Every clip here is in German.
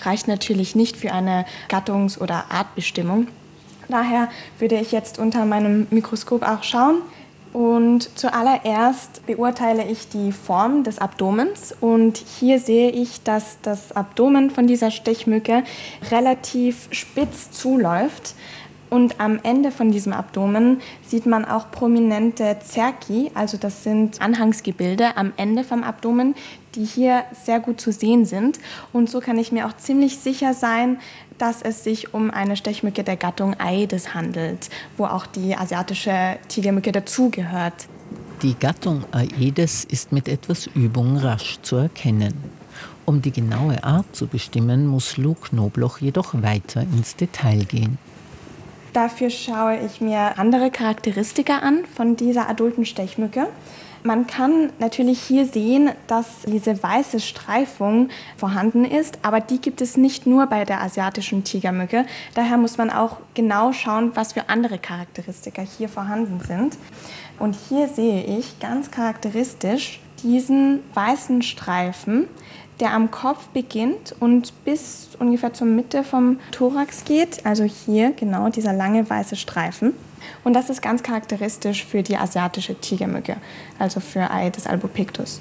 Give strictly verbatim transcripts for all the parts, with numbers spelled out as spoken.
reicht natürlich nicht für eine Gattungs- oder Artbestimmung. Daher würde ich jetzt unter meinem Mikroskop auch schauen. Und zuallererst beurteile ich die Form des Abdomens und hier sehe ich, dass das Abdomen von dieser Stechmücke relativ spitz zuläuft. Und am Ende von diesem Abdomen sieht man auch prominente Cerci, also das sind Anhangsgebilde am Ende vom Abdomen, die hier sehr gut zu sehen sind. Und so kann ich mir auch ziemlich sicher sein, dass es sich um eine Stechmücke der Gattung Aedes handelt, wo auch die asiatische Tigermücke dazugehört. Die Gattung Aedes ist mit etwas Übung rasch zu erkennen. Um die genaue Art zu bestimmen, muss Lou Knobloch jedoch weiter ins Detail gehen. Dafür schaue ich mir andere Charakteristika an von dieser adulten Stechmücke. Man kann natürlich hier sehen, dass diese weiße Streifung vorhanden ist, aber die gibt es nicht nur bei der asiatischen Tigermücke. Daher muss man auch genau schauen, was für andere Charakteristika hier vorhanden sind. Und hier sehe ich ganz charakteristisch diesen weißen Streifen, der am Kopf beginnt und bis ungefähr zur Mitte vom Thorax geht. Also hier genau dieser lange weiße Streifen. Und das ist ganz charakteristisch für die asiatische Tigermücke, also für Aedes albopictus.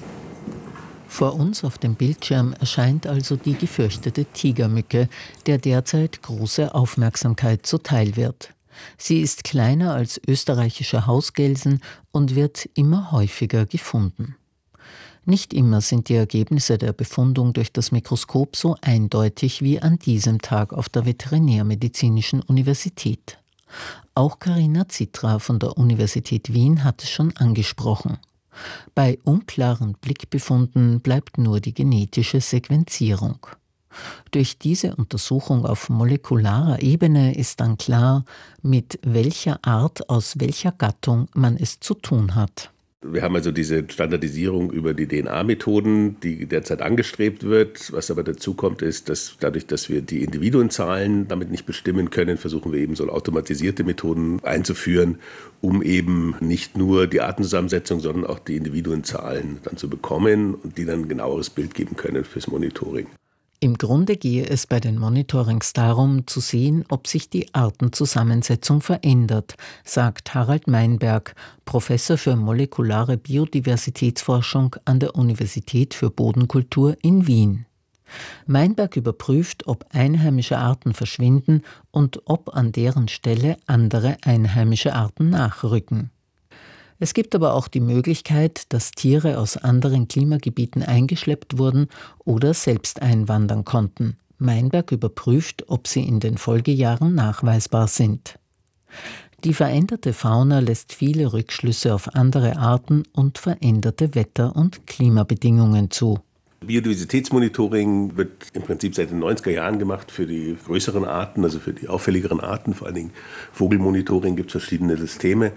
Vor uns auf dem Bildschirm erscheint also die gefürchtete Tigermücke, der derzeit große Aufmerksamkeit zuteil wird. Sie ist kleiner als österreichische Hausgelsen und wird immer häufiger gefunden. Nicht immer sind die Ergebnisse der Befundung durch das Mikroskop so eindeutig wie an diesem Tag auf der Veterinärmedizinischen Universität. Auch Carina Zitra von der Universität Wien hat es schon angesprochen. Bei unklaren Blickbefunden bleibt nur die genetische Sequenzierung. Durch diese Untersuchung auf molekularer Ebene ist dann klar, mit welcher Art aus welcher Gattung man es zu tun hat. Wir haben also diese Standardisierung über die D N A-Methoden, die derzeit angestrebt wird. Was aber dazu kommt, ist, dass dadurch, dass wir die Individuenzahlen damit nicht bestimmen können, versuchen wir eben so automatisierte Methoden einzuführen, um eben nicht nur die Artenzusammensetzung, sondern auch die Individuenzahlen dann zu bekommen und die dann ein genaueres Bild geben können fürs Monitoring. Im Grunde gehe es bei den Monitorings darum, zu sehen, ob sich die Artenzusammensetzung verändert, sagt Harald Meinberg, Professor für molekulare Biodiversitätsforschung an der Universität für Bodenkultur in Wien. Meinberg überprüft, ob einheimische Arten verschwinden und ob an deren Stelle andere einheimische Arten nachrücken. Es gibt aber auch die Möglichkeit, dass Tiere aus anderen Klimagebieten eingeschleppt wurden oder selbst einwandern konnten. Meinberg überprüft, ob sie in den Folgejahren nachweisbar sind. Die veränderte Fauna lässt viele Rückschlüsse auf andere Arten und veränderte Wetter- und Klimabedingungen zu. Biodiversitätsmonitoring wird im Prinzip seit den neunziger Jahren gemacht für die größeren Arten, also für die auffälligeren Arten. Vor allen Dingen Vogelmonitoring, gibt es verschiedene Systeme.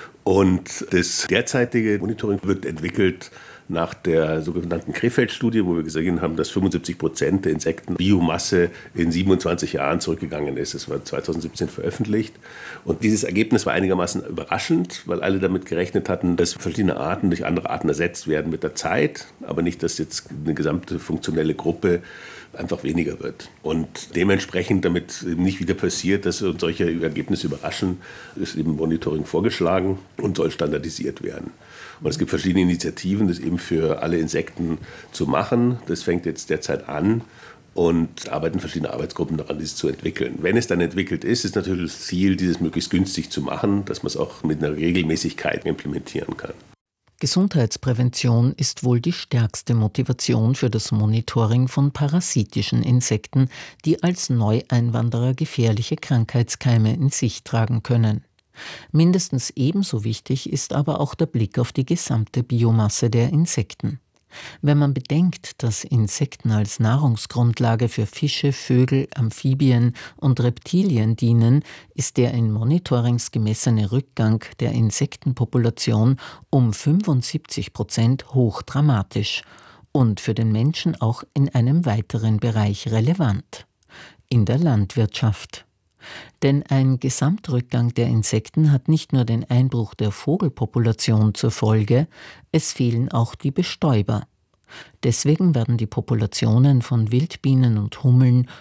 Und das derzeitige Monitoring wird entwickelt nach der sogenannten Krefeld-Studie, wo wir gesehen haben, dass fünfundsiebzig Prozent der Insektenbiomasse in siebenundzwanzig Jahren zurückgegangen ist. Das war zweitausendsiebzehn veröffentlicht. Und dieses Ergebnis war einigermaßen überraschend, weil alle damit gerechnet hatten, dass verschiedene Arten durch andere Arten ersetzt werden mit der Zeit, aber nicht, dass jetzt eine gesamte funktionelle Gruppe einfach weniger wird. Und dementsprechend, damit eben nicht wieder passiert, dass uns solche Ergebnisse überraschen, ist eben Monitoring vorgeschlagen und soll standardisiert werden. Und es gibt verschiedene Initiativen, das eben für alle Insekten zu machen. Das fängt jetzt derzeit an und arbeiten verschiedene Arbeitsgruppen daran, dies zu entwickeln. Wenn es dann entwickelt ist, ist natürlich das Ziel, dieses möglichst günstig zu machen, dass man es auch mit einer Regelmäßigkeit implementieren kann. Gesundheitsprävention ist wohl die stärkste Motivation für das Monitoring von parasitischen Insekten, die als Neueinwanderer gefährliche Krankheitskeime in sich tragen können. Mindestens ebenso wichtig ist aber auch der Blick auf die gesamte Biomasse der Insekten. Wenn man bedenkt, dass Insekten als Nahrungsgrundlage für Fische, Vögel, Amphibien und Reptilien dienen, ist der in Monitorings gemessene Rückgang der Insektenpopulation um fünfundsiebzig Prozent hochdramatisch und für den Menschen auch in einem weiteren Bereich relevant: in der Landwirtschaft. Denn ein Gesamtrückgang der Insekten hat nicht nur den Einbruch der Vogelpopulation zur Folge, es fehlen auch die Bestäuber. Deswegen werden die Populationen von Wildbienen und Hummeln